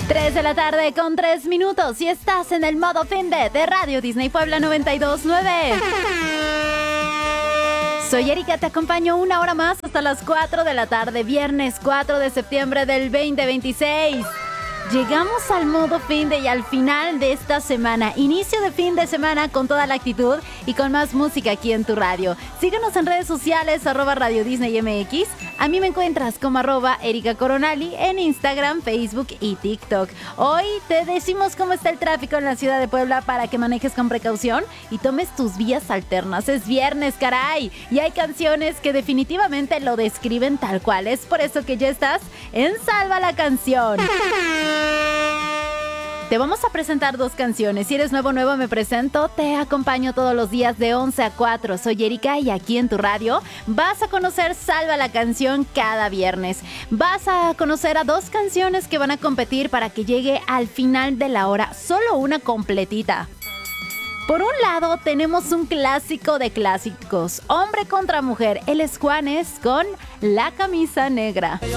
3 de la tarde con 3 minutos y estás en el modo fin de Radio Disney Puebla 92.9. Soy Erika, te acompaño una hora más hasta las 4 de la tarde, viernes 4 de septiembre del 2026. Llegamos al modo fin de y al final de esta semana, inicio de fin de semana con toda la actitud y con más música aquí en tu radio. Síguenos en redes sociales, @Radio Disney MX. A mí me encuentras como @Erika Coronali en Instagram, Facebook y TikTok. Hoy te decimos cómo está el tráfico en la ciudad de Puebla para que manejes con precaución y tomes tus vías alternas. Es viernes, caray, y hay canciones que definitivamente lo describen tal cual. Es por eso que ya estás en Salva la Canción. Te vamos a presentar 2 canciones. Si eres nuevo, me presento. Te acompaño todos los días de 11 a 4. Soy Erika y aquí en tu radio vas a conocer Salva la Canción cada viernes. Vas a conocer a 2 canciones que van a competir para que llegue al final de la hora. Solo una completita. Por un lado, tenemos un clásico de clásicos. Hombre contra mujer. Él es Juanes con La Camisa Negra.